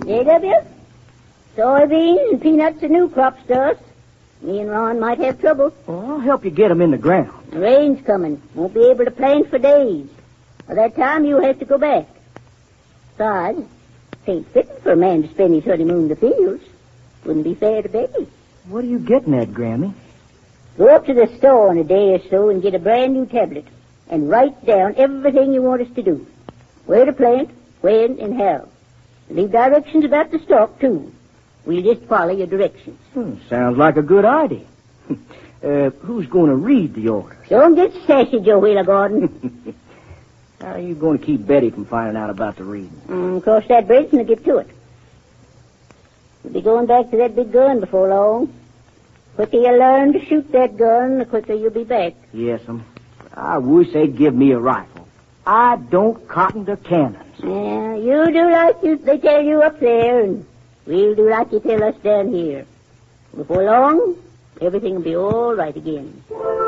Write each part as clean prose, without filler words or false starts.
J.W., soybeans and peanuts are new crops to us. Me and Ron might have trouble. Well, I'll help you get 'em in the ground. The rain's coming. Won't be able to plant for days. By that time, you'll have to go back. Besides, it ain't fitting for a man to spend his honeymoon in the fields. Wouldn't be fair to Betty. What are you getting at, Grammy? Go up to the store in a day or so and get a brand new tablet and write down everything you want us to do. Where to plant, when, and how. Leave directions about the stock, too. We'll just follow your directions. Sounds like a good idea. Who's going to read the orders? Don't get sassy, Joe Wheeler Gordon. How are you going to keep Betty from finding out about the reading? Cross that bridge and get to it. You'll be going back to that big gun before long. The quicker you learn to shoot that gun, the quicker you'll be back. Yes'm. I wish they'd give me a rifle. I don't cotton to cannons. Yeah, you do like they tell you up there, and we'll do like you tell us down here. Before long, everything will be all right again.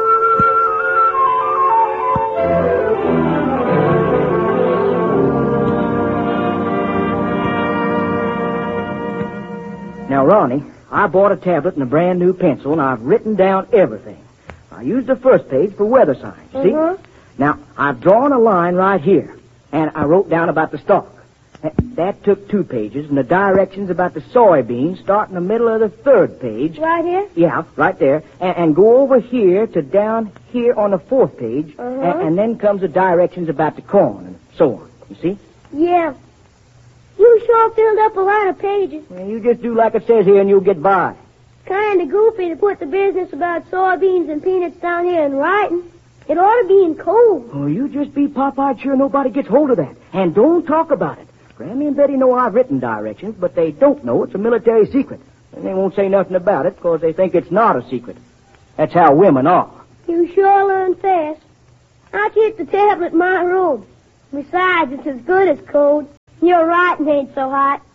Now, Ronnie, I bought a tablet and a brand new pencil, and I've written down everything. I used the first page for weather signs, see? Now, I've drawn a line right here, and I wrote down about the stalk. That took 2 pages, and the directions about the soybeans start in the middle of the 3rd page. Right here? Yeah, right there. And go over here to down here on the 4th page, and then comes the directions about the corn and so on. You see? Yeah. You sure filled up a lot of pages. Well, you just do like it says here, and you'll get by. Kind of goofy to put the business about soybeans and peanuts down here in writing. It ought to be in code. Oh, you just be pop-eyed sure nobody gets hold of that. And don't talk about it. Grammy and Betty know I've written directions, but they don't know it's a military secret. And they won't say nothing about it because they think it's not a secret. That's how women are. You sure learn fast. I keep the tablet in my room. Besides, it's as good as code. Your writing ain't so hot.